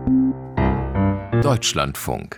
Deutschlandfunk.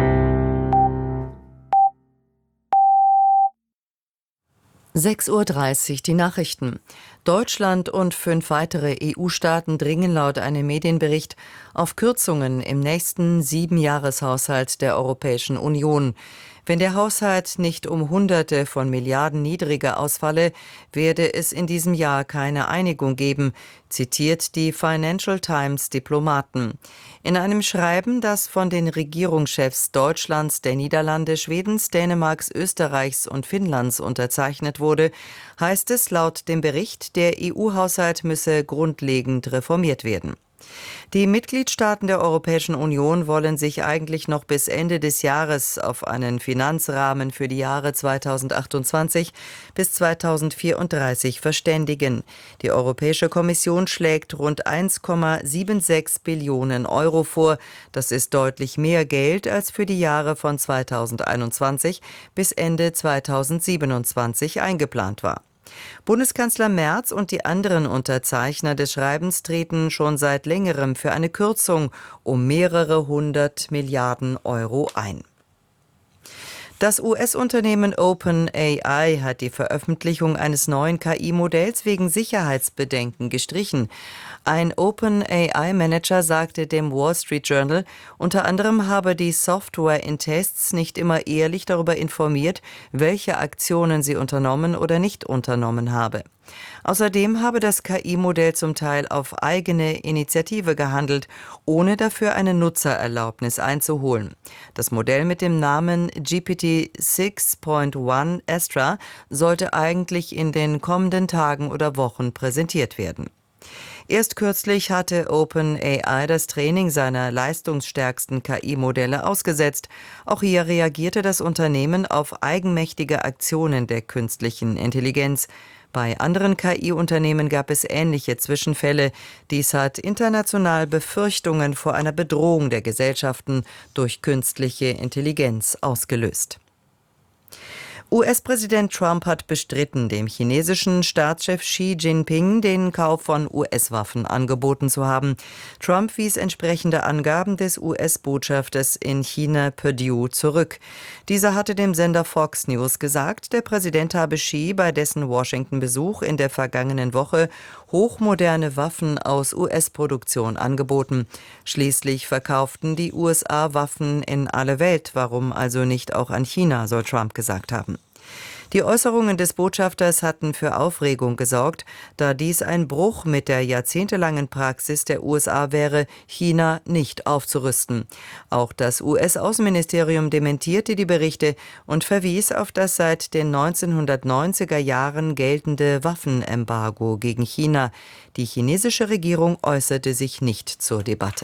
(6:30 Uhr) die Nachrichten. Deutschland und 5 weitere EU-Staaten dringen laut einem Medienbericht auf Kürzungen im nächsten 7-Jahreshaushalt der Europäischen Union. Wenn der Haushalt nicht um Hunderte von Milliarden niedriger ausfalle, werde es in diesem Jahr keine Einigung geben, zitiert die Financial Times Diplomaten. In einem Schreiben, das von den Regierungschefs Deutschlands, der Niederlande, Schwedens, Dänemarks, Österreichs und Finnlands unterzeichnet wurde, heißt es laut dem Bericht, der EU-Haushalt müsse grundlegend reformiert werden. Die Mitgliedstaaten der Europäischen Union wollen sich eigentlich noch bis Ende des Jahres auf einen Finanzrahmen für die Jahre 2028 bis 2034 verständigen. Die Europäische Kommission schlägt rund 1,76 Billionen Euro vor. Das ist deutlich mehr Geld, als für die Jahre von 2021 bis Ende 2027 eingeplant war. Bundeskanzler Merz und die anderen Unterzeichner des Schreibens treten schon seit längerem für eine Kürzung um mehrere 100 Milliarden Euro ein. Das US-Unternehmen OpenAI hat die Veröffentlichung eines neuen KI-Modells wegen Sicherheitsbedenken gestrichen. Ein OpenAI-Manager sagte dem Wall Street Journal, unter anderem habe die Software in Tests nicht immer ehrlich darüber informiert, welche Aktionen sie unternommen oder nicht unternommen habe. Außerdem habe das KI-Modell zum Teil auf eigene Initiative gehandelt, ohne dafür eine Nutzererlaubnis einzuholen. Das Modell mit dem Namen GPT-6.1 Astra sollte eigentlich in den kommenden Tagen oder Wochen präsentiert werden. Erst kürzlich hatte OpenAI das Training seiner leistungsstärksten KI-Modelle ausgesetzt. Auch hier reagierte das Unternehmen auf eigenmächtige Aktionen der künstlichen Intelligenz. Bei anderen KI-Unternehmen gab es ähnliche Zwischenfälle. Dies hat international Befürchtungen vor einer Bedrohung der Gesellschaften durch künstliche Intelligenz ausgelöst. US-Präsident Trump hat bestritten, dem chinesischen Staatschef Xi Jinping den Kauf von US-Waffen angeboten zu haben. Trump wies entsprechende Angaben des US-Botschafters in China Perdue zurück. Dieser hatte dem Sender Fox News gesagt, der Präsident habe Xi bei dessen Washington-Besuch in der vergangenen Woche hochmoderne Waffen aus US-Produktion angeboten. Schließlich verkauften die USA Waffen in alle Welt. Warum also nicht auch an China, soll Trump gesagt haben. Die Äußerungen des Botschafters hatten für Aufregung gesorgt, da dies ein Bruch mit der jahrzehntelangen Praxis der USA wäre, China nicht aufzurüsten. Auch das US-Außenministerium dementierte die Berichte und verwies auf das seit den 1990er Jahren geltende Waffenembargo gegen China. Die chinesische Regierung äußerte sich nicht zur Debatte.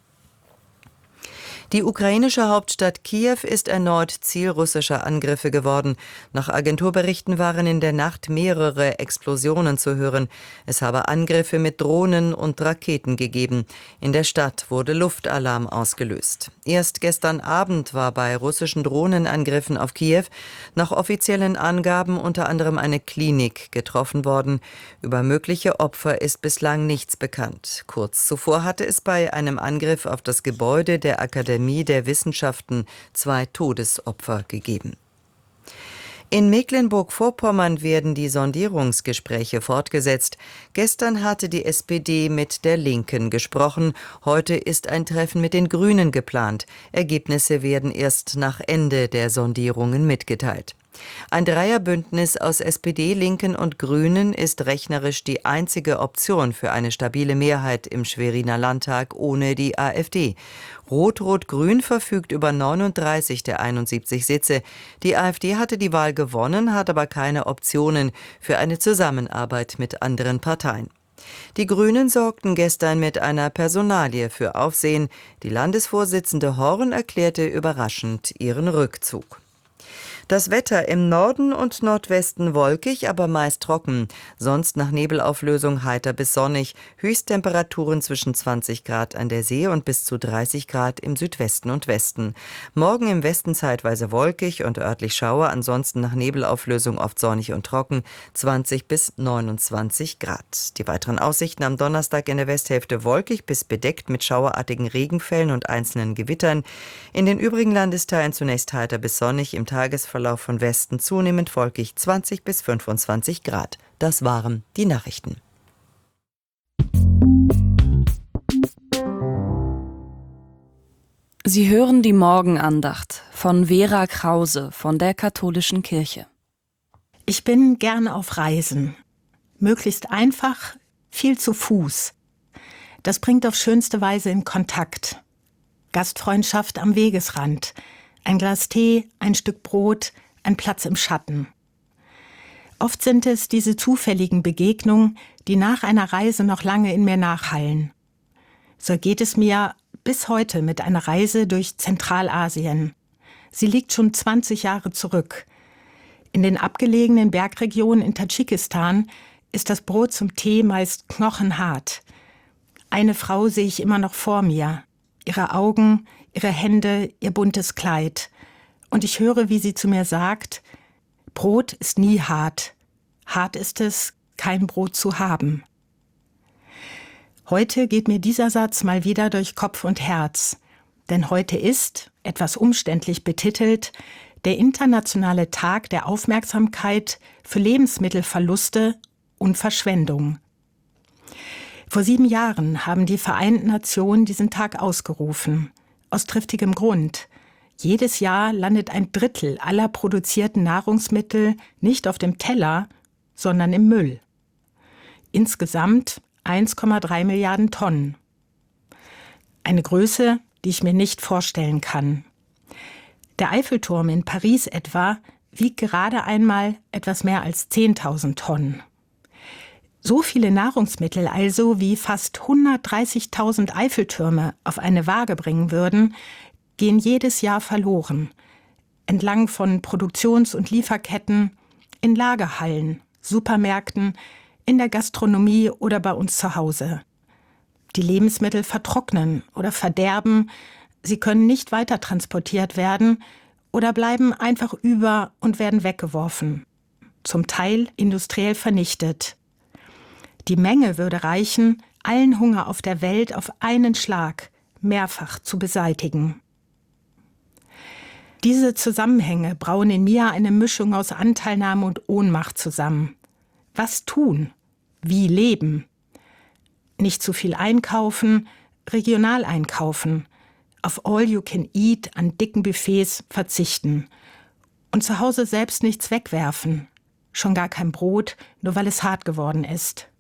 Die ukrainische Hauptstadt Kiew ist erneut Ziel russischer Angriffe geworden. Nach Agenturberichten waren in der Nacht mehrere Explosionen zu hören. Es habe Angriffe mit Drohnen und Raketen gegeben. In der Stadt wurde Luftalarm ausgelöst. Erst gestern Abend war bei russischen Drohnenangriffen auf Kiew nach offiziellen Angaben unter anderem eine Klinik getroffen worden. Über mögliche Opfer ist bislang nichts bekannt. Kurz zuvor hatte es bei einem Angriff auf das Gebäude der Akademie der Wissenschaften 2 Todesopfer gegeben. In Mecklenburg-Vorpommern werden die Sondierungsgespräche fortgesetzt. Gestern hatte die SPD mit der Linken gesprochen. Heute ist ein Treffen mit den Grünen geplant. Ergebnisse werden erst nach Ende der Sondierungen mitgeteilt. Ein Dreierbündnis aus SPD, Linken und Grünen ist rechnerisch die einzige Option für eine stabile Mehrheit im Schweriner Landtag ohne die AfD. Rot-Rot-Grün verfügt über 39 der 71 Sitze. Die AfD hatte die Wahl gewonnen, hat aber keine Optionen für eine Zusammenarbeit mit anderen Parteien. Die Grünen sorgten gestern mit einer Personalie für Aufsehen. Die Landesvorsitzende Horn erklärte überraschend ihren Rückzug. Das Wetter im Norden und Nordwesten wolkig, aber meist trocken. Sonst nach Nebelauflösung heiter bis sonnig. Höchsttemperaturen zwischen 20 Grad an der See und bis zu 30 Grad im Südwesten und Westen. Morgen im Westen zeitweise wolkig und örtlich Schauer, ansonsten nach Nebelauflösung oft sonnig und trocken, 20 bis 29 Grad. Die weiteren Aussichten am Donnerstag in der Westhälfte wolkig bis bedeckt mit schauerartigen Regenfällen und einzelnen Gewittern. In den übrigen Landesteilen zunächst heiter bis sonnig, im Tagesverlauf von Westen zunehmend wolkig 20 bis 25 Grad. Das waren die Nachrichten. Sie hören die Morgenandacht von Vera Krause von der Katholischen Kirche. Ich bin gern auf Reisen. Möglichst einfach, viel zu Fuß. Das bringt auf schönste Weise in Kontakt. Gastfreundschaft am Wegesrand. Ein Glas Tee, ein Stück Brot, ein Platz im Schatten. Oft sind es diese zufälligen Begegnungen, die nach einer Reise noch lange in mir nachhallen. So geht es mir bis heute mit einer Reise durch Zentralasien. Sie liegt schon 20 Jahre zurück. In den abgelegenen Bergregionen in Tadschikistan ist das Brot zum Tee meist knochenhart. Eine Frau sehe ich immer noch vor mir. Ihre Augen, ihre Hände, ihr buntes Kleid. Und ich höre, wie sie zu mir sagt: Brot ist nie hart. Hart ist es, kein Brot zu haben. Heute geht mir dieser Satz mal wieder durch Kopf und Herz. Denn heute ist, etwas umständlich betitelt, der internationale Tag der Aufmerksamkeit für Lebensmittelverluste und Verschwendung. Vor 7 Jahren haben die Vereinten Nationen diesen Tag ausgerufen. Aus triftigem Grund. Jedes Jahr landet 1/3 aller produzierten Nahrungsmittel nicht auf dem Teller, sondern im Müll. Insgesamt 1,3 Milliarden Tonnen. Eine Größe, die ich mir nicht vorstellen kann. Der Eiffelturm in Paris etwa wiegt gerade einmal etwas mehr als 10.000 Tonnen. So viele Nahrungsmittel also, wie fast 130.000 Eiffeltürme auf eine Waage bringen würden, gehen jedes Jahr verloren. Entlang von Produktions- und Lieferketten, in Lagerhallen, Supermärkten, in der Gastronomie oder bei uns zu Hause. Die Lebensmittel vertrocknen oder verderben, sie können nicht weiter transportiert werden oder bleiben einfach über und werden weggeworfen. Zum Teil industriell vernichtet. Die Menge würde reichen, allen Hunger auf der Welt auf einen Schlag mehrfach zu beseitigen. Diese Zusammenhänge brauen in mir eine Mischung aus Anteilnahme und Ohnmacht zusammen. Was tun? Wie leben? Nicht zu viel einkaufen, regional einkaufen, auf All You Can Eat an dicken Buffets verzichten und zu Hause selbst nichts wegwerfen, schon gar kein Brot, nur weil es hart geworden ist.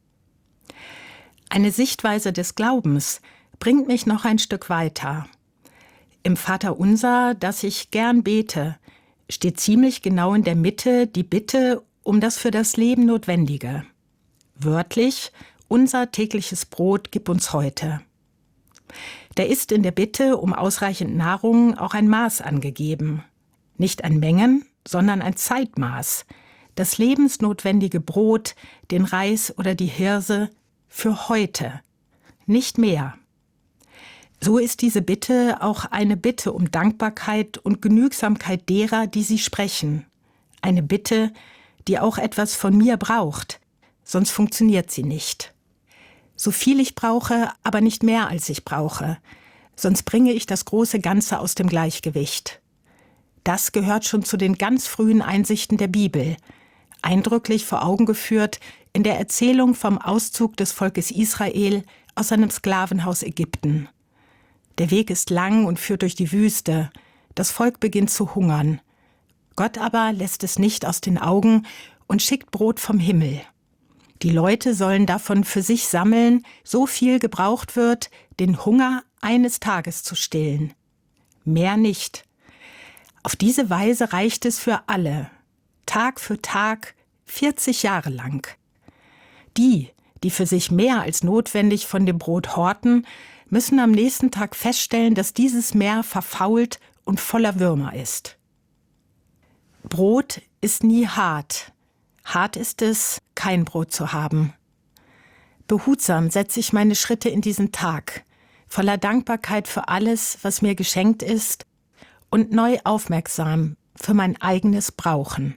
Eine Sichtweise des Glaubens bringt mich noch ein Stück weiter. Im Vaterunser, das ich gern bete, steht ziemlich genau in der Mitte die Bitte um das für das Leben Notwendige. Wörtlich: Unser tägliches Brot gib uns heute. Da ist in der Bitte um ausreichend Nahrung auch ein Maß angegeben. Nicht ein Mengen, sondern ein Zeitmaß. Das lebensnotwendige Brot, den Reis oder die Hirse für heute, nicht mehr. So ist diese Bitte auch eine Bitte um Dankbarkeit und Genügsamkeit derer, die sie sprechen. Eine Bitte, die auch etwas von mir braucht, sonst funktioniert sie nicht. So viel ich brauche, aber nicht mehr als ich brauche, sonst bringe ich das große Ganze aus dem Gleichgewicht. Das gehört schon zu den ganz frühen Einsichten der Bibel, eindrücklich vor Augen geführt in der Erzählung vom Auszug des Volkes Israel aus seinem Sklavenhaus Ägypten. Der Weg ist lang und führt durch die Wüste. Das Volk beginnt zu hungern. Gott aber lässt es nicht aus den Augen und schickt Brot vom Himmel. Die Leute sollen davon für sich sammeln, so viel gebraucht wird, den Hunger eines Tages zu stillen. Mehr nicht. Auf diese Weise reicht es für alle. Tag für Tag, 40 Jahre lang. Die für sich mehr als notwendig von dem Brot horten, müssen am nächsten Tag feststellen, dass dieses Meer verfault und voller Würmer ist. Brot ist nie hart. Hart ist es, kein Brot zu haben. Behutsam setze ich meine Schritte in diesen Tag, voller Dankbarkeit für alles, was mir geschenkt ist, und neu aufmerksam für mein eigenes Brauchen.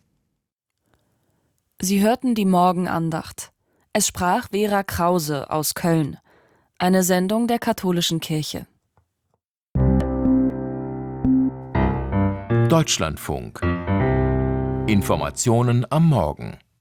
Sie hörten die Morgenandacht. Es sprach Vera Krause aus Köln. Eine Sendung der Katholischen Kirche. Deutschlandfunk. Informationen am Morgen.